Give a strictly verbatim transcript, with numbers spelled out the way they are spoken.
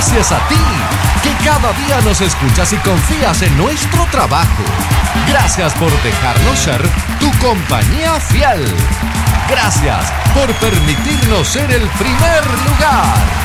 Gracias a ti, que cada día nos escuchas y confías en nuestro trabajo. Gracias por dejarnos ser tu compañía fiel. Gracias por permitirnos ser el primer lugar.